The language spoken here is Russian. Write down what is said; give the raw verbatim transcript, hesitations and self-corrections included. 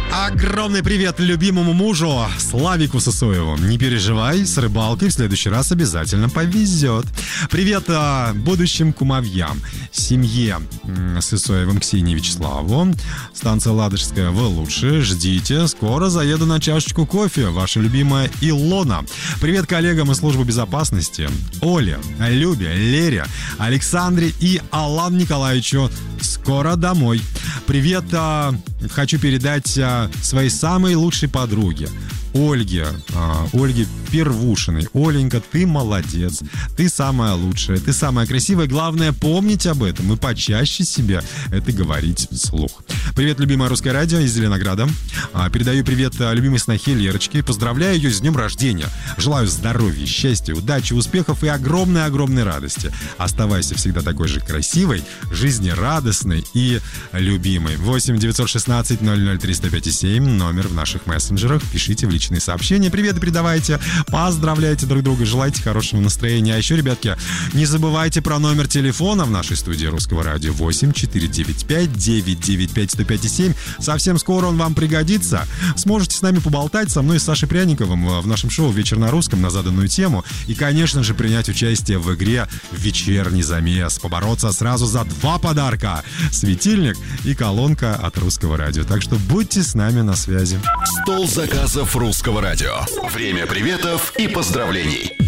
Огромный привет любимому мужу Славику Сысоеву. Не переживай, с рыбалкой в следующий раз обязательно повезет. Привет а, будущим кумовьям, семье м, Сысоевым Ксении и Вячеславу. Станция Ладожская, вы лучшие, ждите. Скоро заеду на чашечку кофе. Ваша любимая Илона. Привет коллегам из службы безопасности. Оле, Любе, Лере, Александре и Алану Николаевичу. Скоро домой. Привет а, хочу передать а, своей самой лучшей подруге Ольге, а, Ольге Первушиной. Оленька, ты молодец, ты самая лучшая, ты самая красивая. Главное, помнить об этом и почаще себе это говорить вслух. Привет, любимое русское радио из Зеленограда. А, передаю привет любимой снохе Лерочке. Поздравляю ее с днем рождения. Желаю здоровья, счастья, удачи, успехов и огромной-огромной радости. Оставайся всегда такой же красивой, жизнерадостной и любимой. восемь девятьсот шестнадцать ноль ноль триста пять семь, номер в наших мессенджерах. Пишите в личные сообщения. Привет передавайте, поздравляйте друг друга, желайте хорошего настроения. А еще, ребятки, не забывайте про номер телефона в нашей студии Русского радио восемь четыре девять пять девять девять пять сто пять семь. Совсем скоро он вам пригодится. Сможете с нами поболтать, со мной и с Сашей Пряниковым в нашем шоу «Вечер на русском» на заданную тему. И, конечно же, принять участие в игре «Вечерний замес». Побороться сразу за два подарка. Светильник и колонка от Русского радио. Так что будьте с нами на связи. Стол заказов Русского радио. Время приветов и поздравлений.